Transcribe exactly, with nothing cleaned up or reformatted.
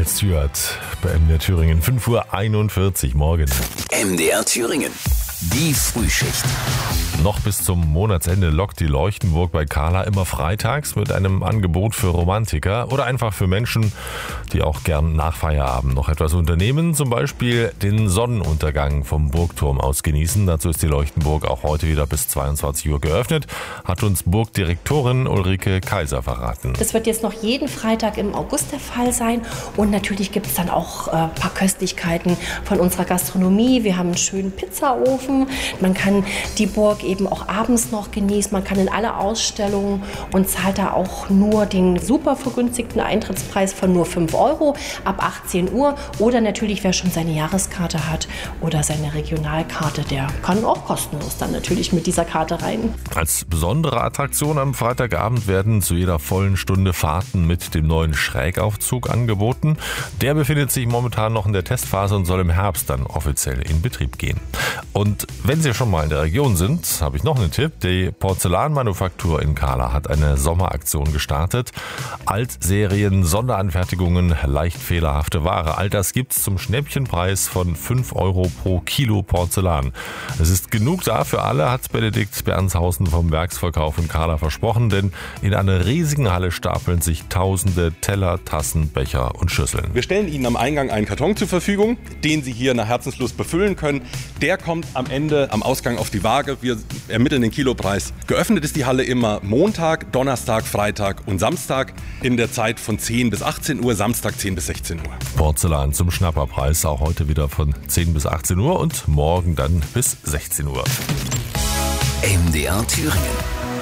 Michael Stewart bei M D R Thüringen. fünf Uhr einundvierzig morgen. M D R Thüringen. Die Frühschicht. Noch bis zum Monatsende lockt die Leuchtenburg bei Carla immer freitags mit einem Angebot für Romantiker oder einfach für Menschen, die auch gern nach Feierabend noch etwas unternehmen. Zum Beispiel den Sonnenuntergang vom Burgturm aus genießen. Dazu ist die Leuchtenburg auch heute wieder bis zweiundzwanzig Uhr geöffnet, hat uns Burgdirektorin Ulrike Kaiser verraten. Das wird jetzt noch jeden Freitag im August der Fall sein. Und natürlich gibt es dann auch ein paar Köstlichkeiten von unserer Gastronomie. Wir haben einen schönen Pizzaofen. Man kann die Burg eben auch abends noch genießen. Man kann in alle Ausstellungen und zahlt da auch nur den super vergünstigten Eintrittspreis von nur fünf Euro ab achtzehn Uhr. Oder natürlich, wer schon seine Jahreskarte hat oder seine Regionalkarte, der kann auch kostenlos dann natürlich mit dieser Karte rein. Als besondere Attraktion am Freitagabend werden zu jeder vollen Stunde Fahrten mit dem neuen Schrägaufzug angeboten. Der befindet sich momentan noch in der Testphase und soll im Herbst dann offiziell in Betrieb gehen. Und wenn Sie schon mal in der Region sind, habe ich noch einen Tipp. Die Porzellanmanufaktur in Carla hat eine Sommeraktion gestartet. Altserien, Sonderanfertigungen, leicht fehlerhafte Ware. All das gibt's zum Schnäppchenpreis von fünf Euro pro Kilo Porzellan. Es ist genug da für alle, hat Benedikt Bernshausen vom Werksverkauf in Carla versprochen, denn in einer riesigen Halle stapeln sich tausende Teller, Tassen, Becher und Schüsseln. Wir stellen Ihnen am Eingang einen Karton zur Verfügung, den Sie hier nach Herzenslust befüllen können. Der kommt am Ende, am Ausgang auf die Waage. Wir ermitteln den Kilopreis. Geöffnet ist die Halle immer Montag, Donnerstag, Freitag und Samstag in der Zeit von zehn bis achtzehn Uhr, Samstag zehn bis sechzehn Uhr. Porzellan zum Schnapperpreis, auch heute wieder von zehn bis achtzehn Uhr und morgen dann bis sechzehn Uhr. M D R Thüringen.